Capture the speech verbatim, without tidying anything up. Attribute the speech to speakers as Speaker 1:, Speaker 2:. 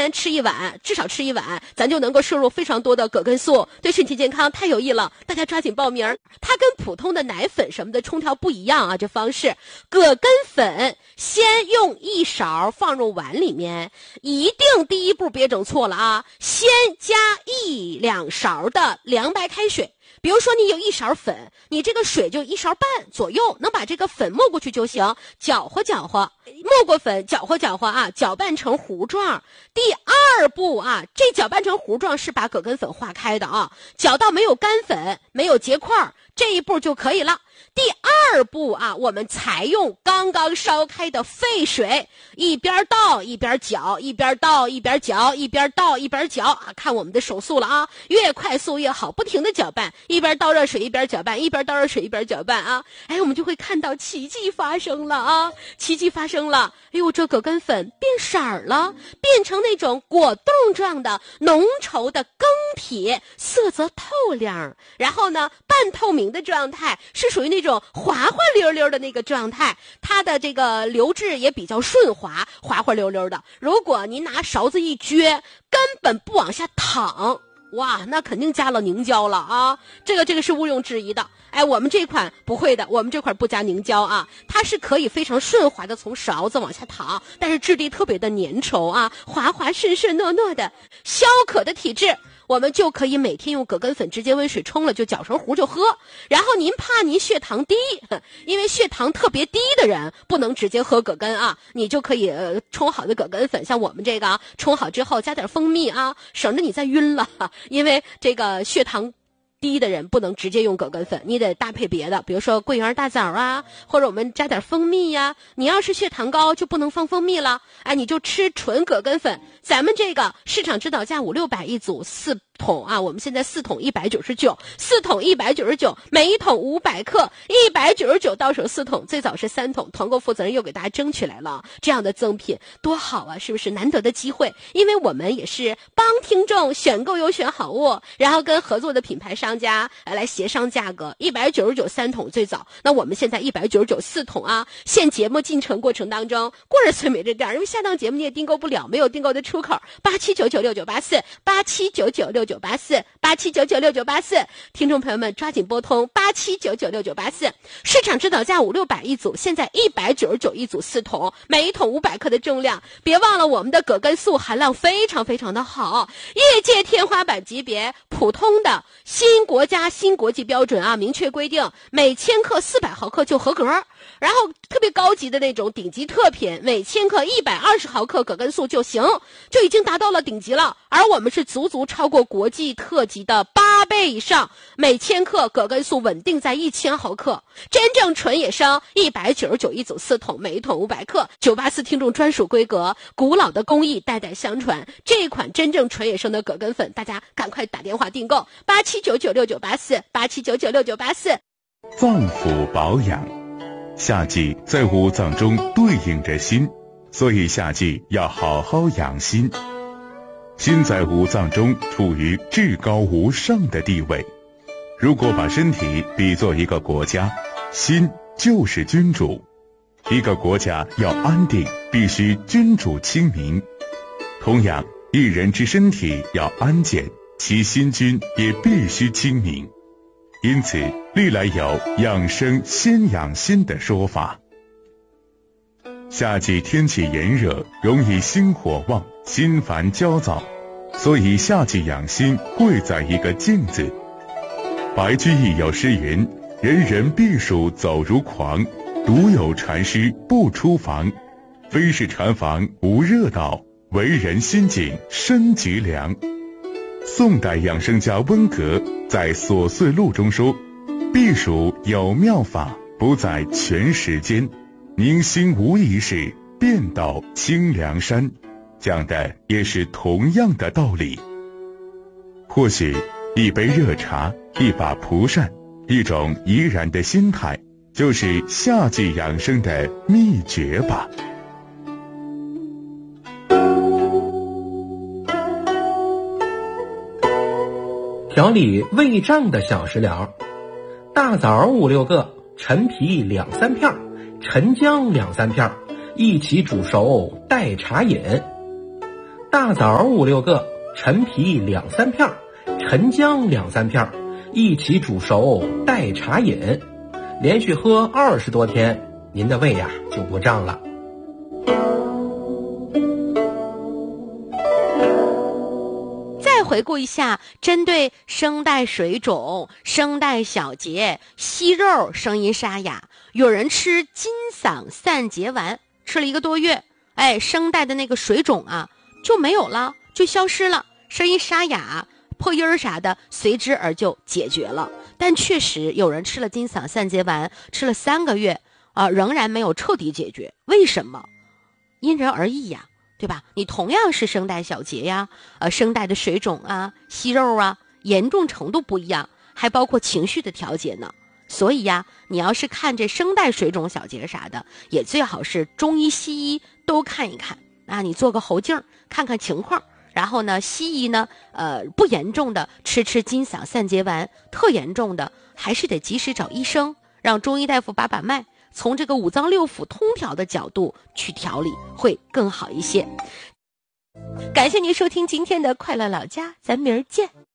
Speaker 1: 天吃一碗，至少吃一碗，咱就能够摄入非常多的葛根素，对身体健康太有益了，大家抓紧报名。它跟普通的奶粉什么的冲调不一样啊，这方式，葛根粉先用一勺放入碗里面，一定第一步别整错了啊，先加一两勺的凉白开水。比如说你有一勺粉，你这个水就一勺半左右，能把这个粉没过去就行，搅和搅和，没过粉搅和搅和啊，搅拌成糊状。第二步啊，这搅拌成糊状是把葛根粉化开的啊，搅到没有干粉，没有结块，这一步就可以了。第二步啊，我们采用刚刚烧开的沸水，一边倒一边搅，一边倒一边搅，一边倒一边搅啊，看我们的手速了啊，越快速越好，不停的搅拌，一边倒热水一边搅拌，一边倒热水一边搅拌啊，哎，我们就会看到奇迹发生了啊，奇迹发生了，哎呦，这葛根粉变色了，变成那种果冻状的浓稠的羹体，色泽透亮，然后呢，半透明的状态，是属于那种滑滑溜溜的那个状态，它的这个流质也比较顺滑，滑滑溜溜的。如果您拿勺子一撅，根本不往下淌，哇，那肯定加了凝胶了啊！这个这个是毋庸置疑的。哎，我们这款不会的，我们这款不加凝胶啊，它是可以非常顺滑的从勺子往下淌，但是质地特别的粘稠啊，滑滑顺顺糯糯的，消渴的体质。我们就可以每天用葛根粉直接温水冲了，就搅成糊就喝。然后您怕您血糖低，因为血糖特别低的人不能直接喝葛根啊，你就可以、呃、冲好的葛根粉，像我们这个啊，冲好之后加点蜂蜜啊，省着你再晕了，因为这个血糖低的人不能直接用葛根粉，你得搭配别的，比如说桂圆大枣啊，或者我们加点蜂蜜呀、啊。你要是血糖高就不能放蜂蜜了，哎，你就吃纯葛根粉。咱们这个市场指导价五六百一组，四桶啊，我们现在四桶一百九十九，四桶一百九十九，每一桶五百克，一百九十九到手四桶，最早是三桶，团购负责人又给大家争取来了，这样的赠品多好啊，是不是难得的机会？因为我们也是帮听众选购优选好物，然后跟合作的品牌商家来协商价格，一百九十九三桶最早，那我们现在一百九十九四桶啊。现节目进程过程当中，过日孙没这店，因为下档节目你也订购不了，没有订购的出口，八七九九六九八四，八七九九六九八四，八七九九六九八四，听众朋友们抓紧拨通八七九九六九八四，市场指导价五六百一组，现在一百九十九一组四桶，每一桶五百克的重量，别忘了我们的葛根素含量非常非常的好，业界天花板级别，普通的新国家新国际标准啊，明确规定每千克四百毫克就合格，然后特别高级的那种顶级特品，每千克一百二十毫克葛根素就行，就已经达到了顶级了，而我们是足足超过国际特级的八倍以上，每千克葛根素稳定在一千毫克，真正纯野生一百九十九一组四桶，每一桶五百克，九八四听众专属规格，古老的工艺代代相传，这一款真正纯野生的葛根粉，大家赶快打电话订购八七九九六九八四，八七九九六九八四。
Speaker 2: 脏腑保养，夏季在五脏中对应着心，所以夏季要好好养心。心在五脏中处于至高无上的地位，如果把身体比作一个国家，心就是君主。一个国家要安定，必须君主亲民。同样，一人之身体要安健，其心君也必须亲民。因此，历来有养生先养心的说法。夏季天气炎热，容易心火旺，心烦焦躁，所以夏季养心贵在一个静字。白居易有诗云：人人避暑走如狂，独有禅师不出房。非是禅房无热闹，为人心静身极凉。宋代养生家温格在《琐碎录》中说，避暑有妙法，不在全时间，宁心无一事，便到清凉山，讲的也是同样的道理。或许一杯热茶，一把蒲扇，一种怡然的心态，就是夏季养生的秘诀吧。
Speaker 3: 调理胃胀的小食疗：大枣五六个，陈皮两三片，陈姜两三片，一起煮熟代茶饮。大大枣五六个，陈皮两三片，陈姜两三片，一起煮熟代茶饮，连续喝二十多天，您的胃呀就不胀了。
Speaker 1: 再回顾一下，针对声带水肿、声带小结、息肉、声音沙哑，有人吃金嗓散结丸，吃了一个多月，哎，声带的那个水肿啊就没有了，就消失了，声音沙哑、破音儿啥的随之而就解决了。但确实有人吃了金嗓散结丸，吃了三个月啊，仍然没有彻底解决。为什么？因人而异呀。对吧？你同样是声带小结呀，呃，声带的水肿啊、息肉啊，严重程度不一样，还包括情绪的调节呢。所以呀，你要是看这声带水肿、小结啥的，也最好是中医、西医都看一看啊。你做个喉镜，看看情况，然后呢，西医呢，呃，不严重的吃吃金嗓散结丸，特严重的还是得及时找医生，让中医大夫把把脉。从这个五脏六腑通调的角度去调理会更好一些。感谢您收听今天的快乐老家，咱明儿见。